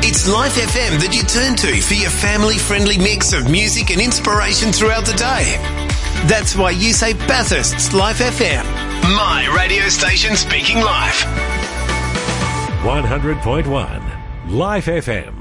It's Life FM that you turn to for your family-friendly mix of music and inspiration throughout the day. That's why you say Bathurst's Life FM. My radio station speaking life. 100.1 Life FM.